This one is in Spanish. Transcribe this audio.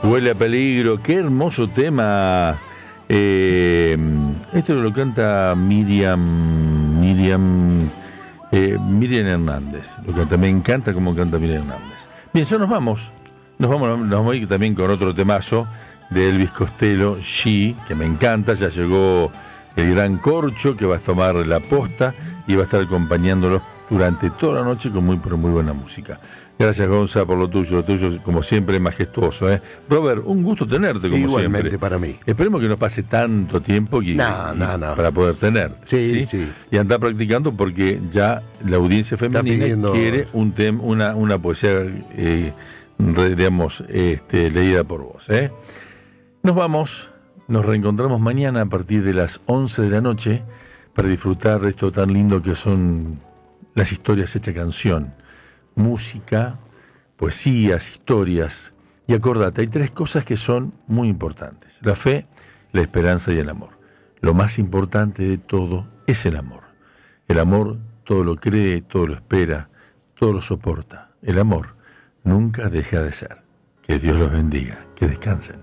Huele a peligro, qué hermoso tema. Esto lo canta Miriam Hernández. Lo canta, me encanta cómo canta Miriam Hernández. Bien, ya nos vamos a ir también con otro temazo de Elvis Costello, She, que me encanta. Ya llegó el gran Corcho, que va a tomar la posta y va a estar acompañándolos durante toda la noche con muy buena música. Gracias, Gonza, por lo tuyo como siempre majestuoso, ¿eh? Robert, un gusto tenerte como Igualmente siempre. para mí. Esperemos que no pase tanto tiempo para poder tenerte. Sí. Y andar practicando porque ya la audiencia femenina quiere una poesía, leída por vos, ¿eh? Nos vamos, nos reencontramos mañana a partir de las 11 de la noche para disfrutar de esto tan lindo que son las historias hechas canción. Música, poesías, historias. Y acordate, hay 3 cosas que son muy importantes: la fe, la esperanza y el amor. Lo más importante de todo es el amor. El amor todo lo cree, todo lo espera, todo lo soporta. El amor nunca deja de ser. Que Dios los bendiga, que descansen.